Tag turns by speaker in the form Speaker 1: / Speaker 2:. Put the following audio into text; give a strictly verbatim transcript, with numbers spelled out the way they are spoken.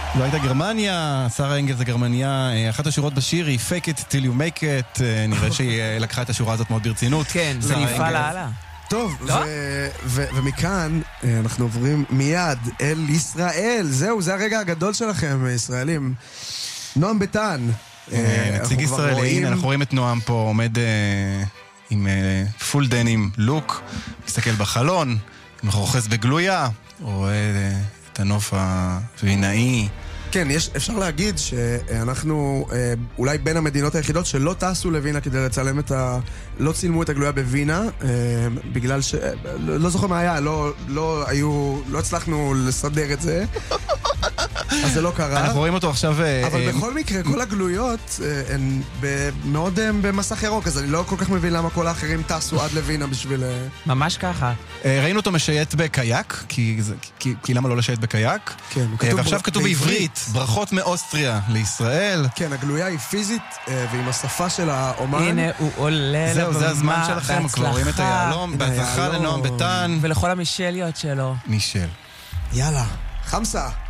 Speaker 1: לא הייתה גרמניה, שרה אנגל זה גרמניה, אחת השורות בשיר היא Fake it till you make it, נראה שהיא לקחה את השורה הזאת מאוד ברצינות.
Speaker 2: כן, זה נפעל הלאה.
Speaker 3: טוב, ומכאן אנחנו עוברים מיד אל ישראל. זהו, זה הרגע הגדול שלכם, ישראלים. נועם ביטן.
Speaker 1: נציג ישראלי, אנחנו רואים את נועם פה עומד עם פול דנים לוק, מסתכל בחלון, מחורחס בגלויה, רואה את הנוף הווינאי.
Speaker 3: כן, יש, אפשר להגיד שאנחנו אה, אולי בין המדינות היחידות שלא טסו לווינה כדי לצלם את ה... לא צילמו את הגלויה בווינה, אה, בגלל ש... לא, לא זוכר מה היה, לא, לא היו... לא הצלחנו לסדר את זה. אז זה לא קרה.
Speaker 1: אנחנו רואים אותו עכשיו...
Speaker 3: אבל אה, בכל מקרה, כל הגלויות אה, הן ב... מאוד אה, במסך ירוק, אז אני לא כל כך מבין למה כל האחרים טסו עד לווינה בשביל... אה...
Speaker 2: ממש ככה.
Speaker 1: אה, ראינו אותו משייט בקייק, כי, כי, כי למה לא לשייט בקייק?
Speaker 3: כן, הוא כתוב...
Speaker 1: ועכשיו כתוב בעברית. ברכות מאוסטריה לישראל.
Speaker 3: כן, הגלויה היא פיזית, ועם השפה של האומן.
Speaker 2: הנה, הוא עולה
Speaker 1: זהו, זה הזמן שלכם, כבר רואים את היעלום. בהצלחה לנועם ביטן.
Speaker 2: ולכל המישליות שלו.
Speaker 1: מישל.
Speaker 3: יאללה, חמסה.